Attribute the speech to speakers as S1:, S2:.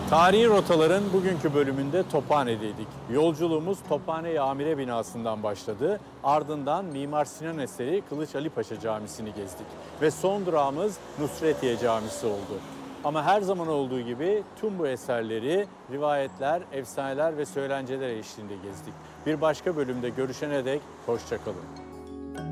S1: Tarihi rotaların bugünkü bölümünde Tophane'deydik. Yolculuğumuz Tophane Amire binasından başladı. Ardından Mimar Sinan eseri Kılıç Ali Paşa Camisi'ni gezdik. Ve son durağımız Nusretiye Camisi oldu. Ama her zaman olduğu gibi tüm bu eserleri rivayetler, efsaneler ve söylenceler eşliğinde gezdik. Bir başka bölümde görüşene dek hoşça kalın.